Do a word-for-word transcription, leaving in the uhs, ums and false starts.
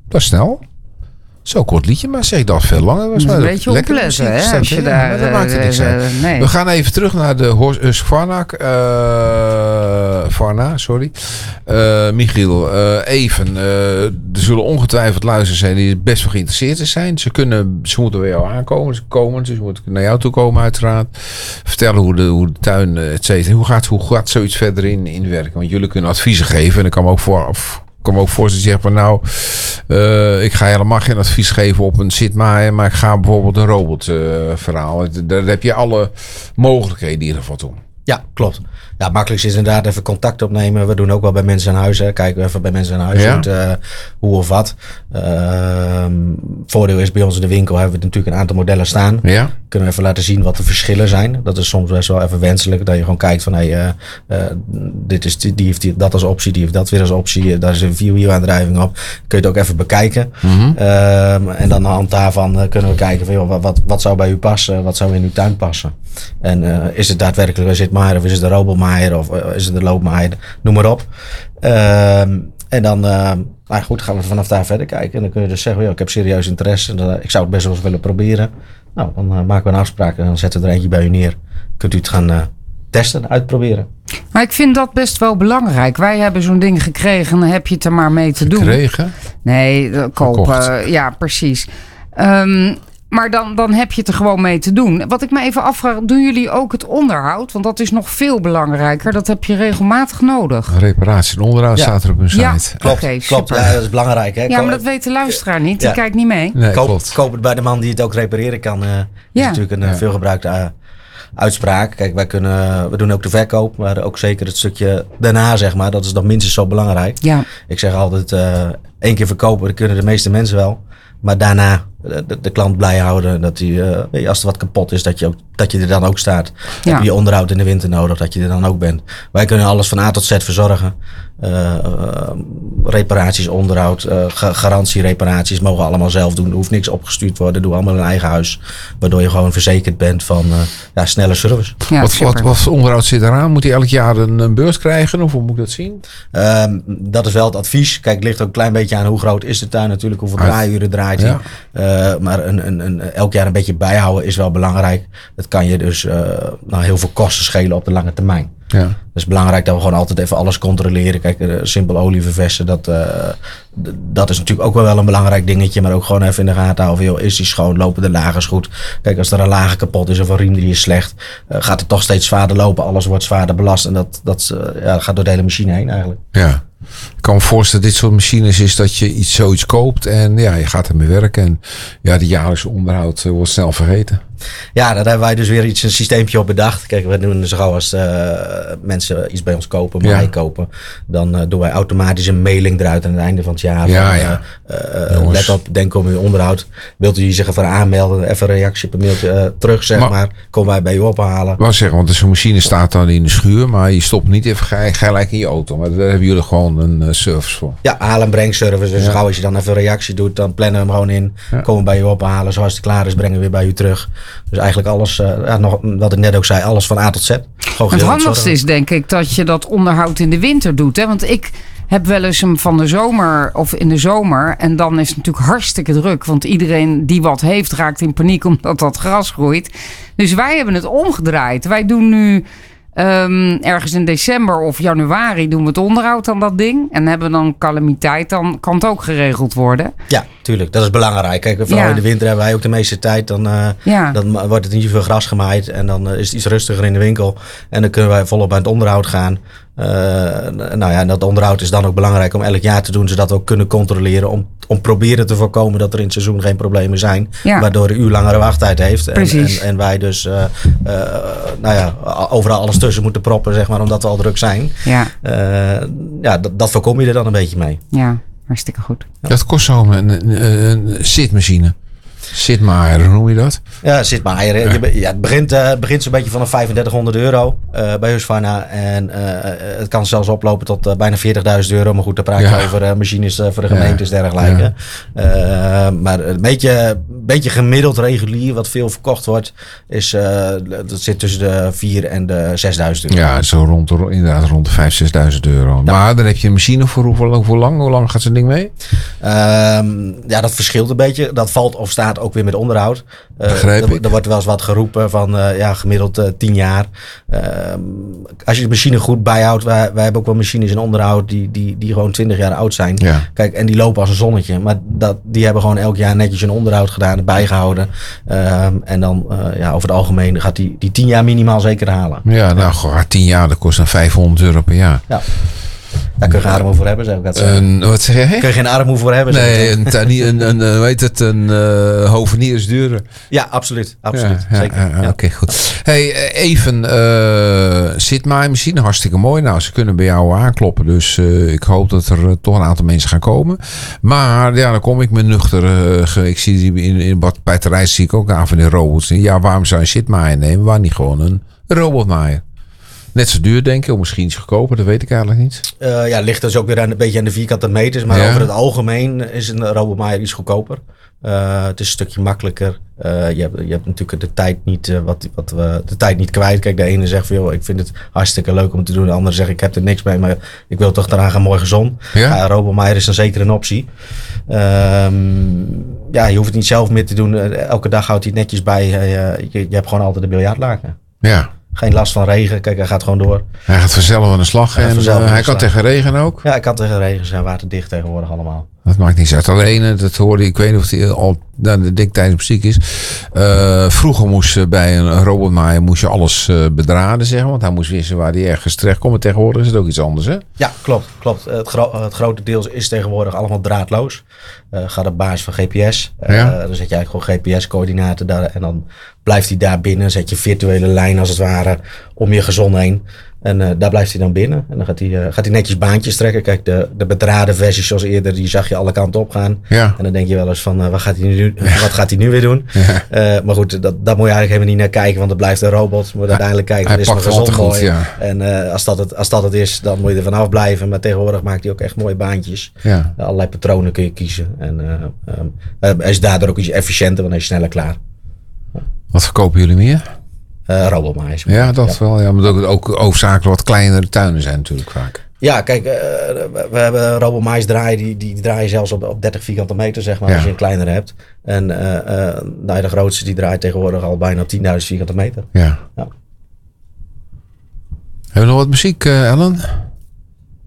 Dat is snel. Zo'n kort liedje, maar zeg ik dat veel langer. Was een beetje opletten, hè? Als je daar, ja, dat maakt er niks uit. Uh, nee. We gaan even terug naar de Husqvarna. Uh, Varna, sorry. Uh, Michiel, uh, even. Uh, er zullen ongetwijfeld luisteraars zijn die best wel geïnteresseerd zijn. Ze kunnen, ze moeten bij jou aankomen. Ze komen, ze moeten naar jou toe komen uiteraard. Vertellen hoe de, hoe de tuin, et cetera. Hoe gaat, hoe gaat zoiets verder in, in werken? Want jullie kunnen adviezen geven. En ik kan me ook voor... Of, Ik kan me ook voorstellen, zeggen van nou, uh, ik ga helemaal geen advies geven op een zitmaaien, maar ik ga bijvoorbeeld een robot uh, verhaal. Daar heb je alle mogelijkheden in ieder geval toe. Ja, klopt. Ja, het makkelijkste is inderdaad even contact opnemen. We doen ook wel bij mensen aan huis. Hè. Kijken we even bij mensen aan huis ja. hoe, uh, hoe of wat. Uh, voordeel is bij ons in de winkel hebben we natuurlijk een aantal modellen staan. Ja. Kunnen we even laten zien wat de verschillen zijn. Dat is soms best wel even wenselijk. Dat je gewoon kijkt van hey, uh, uh, dit is, die heeft die, dat als optie, die heeft dat weer als optie. Daar is een vierwielaandrijving op. Kun je het ook even bekijken. Mm-hmm. Uh, en dan aan de hand daarvan uh, kunnen we kijken van joh, wat, wat zou bij u passen? Wat zou in uw tuin passen? En uh, is het daadwerkelijk een zitmaaier of is het de robotmaaier of uh, is het de loopmaaier? Noem maar op. Uh, en dan uh, nou goed, gaan we vanaf daar verder kijken. En dan kun je dus zeggen, joh, ik heb serieus interesse. En, uh, ik zou het best wel eens willen proberen. Nou, dan uh, maken we een afspraak en dan zetten we er eentje bij u neer. Kunt u het gaan uh, testen, uitproberen. Maar ik vind dat best wel belangrijk. Wij hebben zo'n ding gekregen en dan heb je het er maar mee te doen. Gekregen? Nee, uh, kopen. Ja, precies. Um, Maar dan, dan heb je het er gewoon mee te doen. Wat ik me even afvraag, doen jullie ook het onderhoud? Want dat is nog veel belangrijker. Dat heb je regelmatig nodig. Reparatie en onderhoud ja. staat er op hun site. Ja, klopt. Okay, klopt. Ja, dat is belangrijk. Hè? Ja, maar dat weet de luisteraar niet. Die ja. kijkt niet mee. Nee, koop, koop het bij de man die het ook repareren kan. Uh, ja. is natuurlijk een ja. veelgebruikte uh, uitspraak. Kijk, wij kunnen, we doen ook de verkoop. Maar ook zeker het stukje daarna, zeg maar. Dat is nog minstens zo belangrijk. Ja. Ik zeg altijd, uh, één keer verkopen, dat kunnen de meeste mensen wel. Maar daarna de, de klant blij houden. Dat die, uh, als er wat kapot is, dat je, ook, dat je er dan ook staat. Ja. Heb je onderhoud in de winter nodig, dat je er dan ook bent. Wij kunnen alles van A tot Z verzorgen. Uh, uh, reparaties, onderhoud, uh, garantiereparaties mogen we allemaal zelf doen. Er hoeft niks opgestuurd te worden. Doe allemaal in eigen huis. Waardoor je gewoon verzekerd bent van uh, ja, snelle service. Ja, wat, wat, wat voor onderhoud zit eraan? Moet hij elk jaar een, een beurs krijgen? Of hoe moet ik dat zien? Uh, dat is wel het advies. Kijk, het ligt ook een klein beetje aan hoe groot is de tuin natuurlijk. Hoeveel draaiuren draait hij. Ja. Uh, maar een, een, een, elk jaar een beetje bijhouden is wel belangrijk. Dat kan je dus uh, nou, heel veel kosten schelen op de lange termijn. Ja. Het is belangrijk dat we gewoon altijd even alles controleren. Kijk, uh, simpel olie verversen, dat, uh, d- dat is natuurlijk ook wel een belangrijk dingetje. Maar ook gewoon even in de gaten houden. Joh, is die schoon? Lopen de lagers goed? Kijk, als er een lager kapot is of een riem die is slecht, uh, gaat het toch steeds zwaarder lopen. Alles wordt zwaarder belast. En dat, dat uh, ja, gaat door de hele machine heen eigenlijk. Ja. Ik kan me voorstellen dat dit soort machines is dat je iets, zoiets koopt en ja, je gaat ermee werken. En ja, de jaarlijkse onderhoud uh, wordt snel vergeten. Ja, daar hebben wij dus weer iets, een systeempje op bedacht. Kijk, we doen dus gauw als uh, mensen iets bij ons kopen, maar ja. kopen. Dan uh, doen wij automatisch een mailing eruit aan het einde van het jaar. Ja, van, ja. Uh, uh, let op, denk om uw onderhoud. Wilt u zich even aanmelden, even een reactie op een mailtje uh, terug, zeg maar. maar. Komen wij bij u ophalen. Wou zeggen, want zo'n machine staat dan in de schuur, maar je stopt niet even gelijk in je auto. Maar daar hebben jullie gewoon een uh, service voor. Ja, haal- en breng service. Dus ja. gauw als je dan even een reactie doet, dan plannen we hem gewoon in. Ja. Komen bij u ophalen. Zoals het klaar is, brengen we weer bij u terug. Dus eigenlijk alles, uh, ja, nog, wat ik net ook zei, alles van A tot Z. Gewoon het handigste is denk ik dat je dat onderhoud in de winter doet. Hè? Want ik heb wel eens hem van de zomer of in de zomer. En dan is het natuurlijk hartstikke druk. Want iedereen die wat heeft raakt in paniek omdat dat gras groeit. Dus wij hebben het omgedraaid. Wij doen nu um, ergens in december of januari doen we het onderhoud aan dat ding. En hebben we dan calamiteit, dan kan het ook geregeld worden. Ja, tuurlijk. Dat is belangrijk. Kijk, vooral ja. in de winter hebben wij ook de meeste tijd. Dan, uh, ja. dan wordt het niet zoveel gras gemaaid. En dan uh, is het iets rustiger in de winkel. En dan kunnen wij volop aan het onderhoud gaan. Uh, nou ja, dat onderhoud is dan ook belangrijk om elk jaar te doen, zodat we ook kunnen controleren om, om proberen te voorkomen dat er in het seizoen geen problemen zijn, ja. waardoor u langere wachttijd heeft en, en, en wij dus uh, uh, nou ja, overal alles tussen moeten proppen, zeg maar, omdat we al druk zijn. Ja, uh, ja dat, dat voorkom je er dan een beetje mee. Ja, hartstikke goed. Ja. Dat kost zo een, een, een zitmachine. Zitmaaier, hoe noem je dat? Ja, zitmaaier. Ja. Ja, het begint, uh, begint zo'n beetje vanaf vijfendertighonderd euro uh, bij Husqvarna. En uh, het kan zelfs oplopen tot uh, bijna veertigduizend euro. Maar goed, daar praat je ja. over uh, machines uh, voor de gemeentes en dergelijke. Ja. Uh, maar een beetje, beetje gemiddeld regulier, wat veel verkocht wordt, is, uh, dat zit tussen de vier en de zesduizend euro. Ja, zo rond de, inderdaad rond de vijf, zesduizend euro. Ja. Maar dan heb je een machine voor hoeveel, hoe lang? Hoe lang gaat zo'n ding mee? Um, ja, dat verschilt een beetje. Dat valt of staat ook weer met onderhoud. Uh, Begrijp er, ik. er wordt wel eens wat geroepen van uh, ja, gemiddeld uh, tien jaar. Uh, als je de machine goed bijhoudt. Wij, wij hebben ook wel machines in onderhoud die, die, die gewoon twintig jaar oud zijn. Ja. Kijk, en die lopen als een zonnetje. Maar dat, die hebben gewoon elk jaar netjes een onderhoud gedaan, bijgehouden. Uh, en dan uh, ja, over het algemeen gaat die, die tien jaar minimaal zeker halen. Ja, nou, goh, tien jaar, dat kost dan vijfhonderd euro per jaar. Ja. Daar kun je geen armoe voor hebben, zeg ik dat zo. Een, wat zeg jij? Kun je geen armoe voor hebben, zeg Nee, ik een, een, een, een, hoe heet het, een uh, hovenier is duurder. Ja, absoluut. absoluut Ja, zeker. ja, ja, Ja. Oké, okay, goed. Hey, even, uh, zit mijn machine hartstikke mooi. Nou, ze kunnen bij jou aankloppen. Dus uh, ik hoop dat er uh, toch een aantal mensen gaan komen. Maar ja, dan kom ik met nuchter. Uh, ik zie die in, in wat batterij zie ik ook aan van die robots. Ja, waarom zou je een shitmaaier nemen? Waar niet gewoon een robotmaaier? Net zo duur, denk ik. Of misschien iets goedkoper, dat weet ik eigenlijk niet. Uh, ja, ligt dus ook weer aan, een beetje aan de vierkante meters. Maar ja. over het algemeen is een robotmaaier iets goedkoper. Uh, het is een stukje makkelijker. Uh, je, hebt, je hebt natuurlijk de tijd niet, uh, wat, wat we, de tijd niet kwijt. Kijk, de ene zegt van, joh, ik vind het hartstikke leuk om te doen. De andere zegt, ik heb er niks mee, maar ik wil toch daaraan gaan morgen zon. Ja? Uh, robotmaaier is dan zeker een optie. Um, ja, je hoeft het niet zelf meer te doen. Uh, elke dag houdt hij het netjes bij. Uh, je, je hebt gewoon altijd een biljartlaken. Ja. Geen last van regen. Kijk, hij gaat gewoon door. Hij gaat vanzelf aan de slag. Hij En vanzelf uh, aan de hij kan slag. tegen regen ook. Ja, hij kan tegen regen zijn. Waterdicht tegenwoordig allemaal. Dat maakt niets uit. Alleen, dat hoorde ik, ik weet niet of hij al nou, de dik tijdens muziek is. Uh, vroeger moest uh, bij een robotmaaier moest je alles uh, bedraden, zeggen. Want hij moest wissen waar hij ergens terecht komt. Maar tegenwoordig is het ook iets anders, hè? Ja, klopt. klopt. Het, gro- het grote deel is tegenwoordig allemaal draadloos. Uh, gaat op basis van G P S. Uh, Ja. Dan zet je eigenlijk gewoon G P S-coördinaten daar. En dan blijft hij daar binnen. Zet je virtuele lijn als het ware om je gezon heen. En uh, daar blijft hij dan binnen. En dan gaat hij, uh, gaat hij netjes baantjes trekken. Kijk, de, de bedraden versies zoals eerder, die zag je alle kanten op gaan. Ja. En dan denk je wel eens van, uh, wat, gaat hij nu, wat gaat hij nu weer doen? Ja. Uh, maar goed, dat, daar moet je eigenlijk helemaal niet naar kijken. Want het blijft een robot. Je moet uiteindelijk kijken, Hij wat is mijn pakt wel gezond te goed, mooi. ja. En uh, als, dat het, als dat het is, dan moet je er vanaf blijven. Maar tegenwoordig maakt hij ook echt mooie baantjes. Ja. Uh, allerlei patronen kun je kiezen. En uh, um, uh, hij is daardoor ook iets efficiënter, want hij is sneller klaar. Wat verkopen jullie meer? Uh, robotmaaiers. Ja, dat ja. wel. Ja, maar ook, ook hoofdzakelijk wat kleinere tuinen zijn natuurlijk vaak. Ja, kijk, uh, we, we hebben robotmaaiers draaien, die, die draaien zelfs op, op dertig vierkante meter, zeg maar, Ja. als je een kleinere hebt. En uh, uh, nou, de grootste die draait tegenwoordig al bijna tienduizend vierkante meter. Ja. Ja. Hebben we nog wat muziek, uh, Ellen?